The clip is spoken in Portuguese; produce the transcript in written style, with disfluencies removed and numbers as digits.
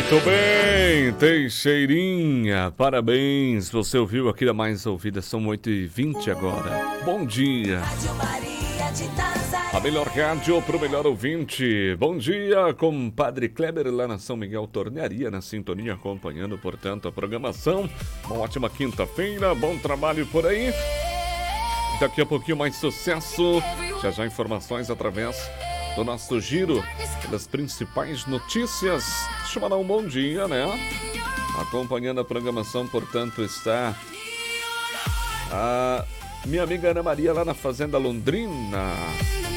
Muito bem, Teixeirinha, parabéns, você ouviu aqui a mais ouvida, são 8h20 agora. Bom dia. A melhor rádio pro melhor ouvinte. Bom dia, compadre Kleber lá na São Miguel Tornearia, na sintonia, acompanhando, portanto, a programação. Uma ótima quinta-feira, bom trabalho por aí. Daqui a pouquinho mais sucesso, já informações através do nosso giro das principais notícias. Deixa eu mandar um bom dia, né? Acompanhando a programação, portanto, está a minha amiga Ana Maria lá na Fazenda Londrina.